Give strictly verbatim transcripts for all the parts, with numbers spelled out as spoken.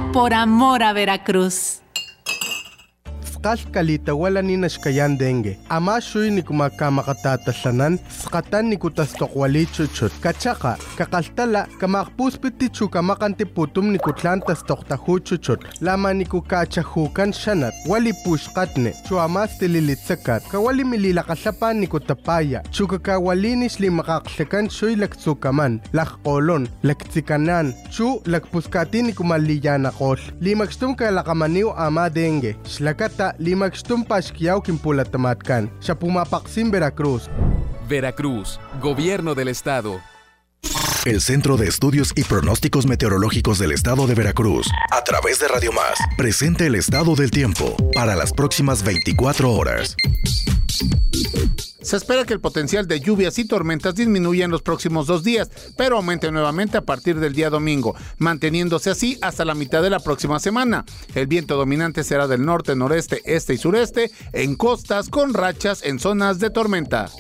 por amor a Veracruz. Kalkalita wala ni nashkayan dengue. Ama shuy ni kumakamakatatasanan, skatan ni kutastokwali chuchut. Kachaka, kakaltala, kamakpuspiti chukamakantiputum ni kutlan tastoktahu chuchut. Lama ni kukachahukan shanat, wali pushkatne, chuamas tililitsakat, kawali mililakasapan ni kutapaya, chukakawalinis li makaksakan shuy laktsukaman, lakkolon, laktsikanan, chu lakpuskati ni kumaliyanakol. Limakstum kalakamaniw ama dengue, shlakata limakstum pashkiyaw kimpulatamatkan. Siya pumapaksim Veracruz. Veracruz, Gobierno del Estado. El Centro de Estudios y Pronósticos Meteorológicos del Estado de Veracruz, a través de Radio Más, presenta el estado del tiempo para las próximas veinticuatro horas. Se espera que el potencial de lluvias y tormentas disminuya en los próximos dos días, pero aumente nuevamente a partir del día domingo, manteniéndose así hasta la mitad de la próxima semana. El viento dominante será del norte, noreste, este y sureste, en costas con rachas en zonas de tormenta.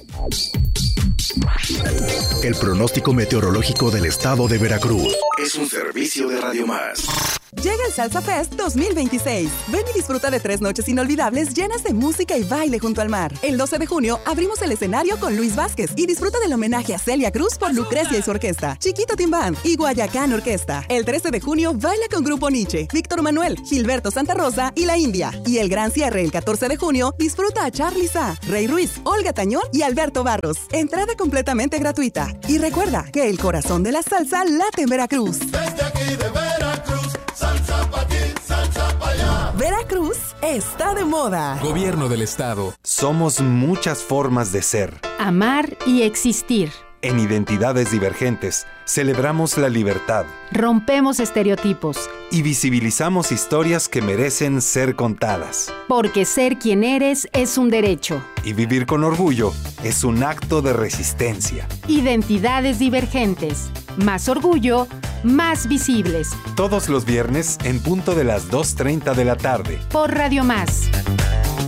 El pronóstico meteorológico del Estado de Veracruz es un servicio de Radio Más. Llega el Salsa Fest dos mil veintiséis. Ven y disfruta de tres noches inolvidables llenas de música y baile junto al mar. El doce de junio abrimos el escenario con Luis Vázquez y disfruta del homenaje a Celia Cruz por Lucrecia y su orquesta, Chiquito Team Band y Guayacán Orquesta. El trece de junio baila con Grupo Nietzsche, Víctor Manuel, Gilberto Santa Rosa y La India. Y el gran cierre el catorce de junio disfruta a Charly Sa, Rey Ruiz, Olga Tañón y Alberto Barros. Entrada completamente gratuita. Y recuerda que el corazón de la salsa late en Veracruz. Desde aquí de Veracruz, salsa pa' aquí, salsa pa' allá. Veracruz está de moda. Gobierno del Estado. Somos muchas formas de ser, Amar y existir. en identidades divergentes, celebramos la libertad Rompemos estereotipos. y visibilizamos historias que merecen ser contadas. Porque ser quien eres es un derecho. Y vivir con orgullo es un acto de resistencia. Identidades divergentes. Más orgullo, más visibles. Todos los viernes en punto de las dos treinta de la tarde. Por Radio Más.